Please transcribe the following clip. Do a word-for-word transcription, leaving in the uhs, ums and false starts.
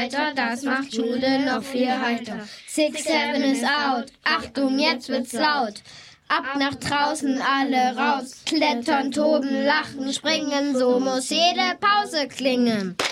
Das macht Schule noch viel heiter. Six, seven is out. Achtung, jetzt wird's laut. Ab nach draußen, alle raus. Klettern, toben, lachen, springen. So muss jede Pause klingen.